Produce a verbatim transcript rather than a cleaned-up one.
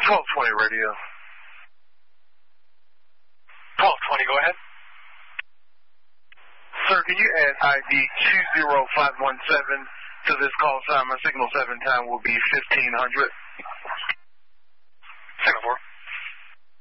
twelve twenty radio. twelve twenty, go ahead. Sir, can you add I D two zero five one seven to this call sign? My signal seven time will be fifteen hundred.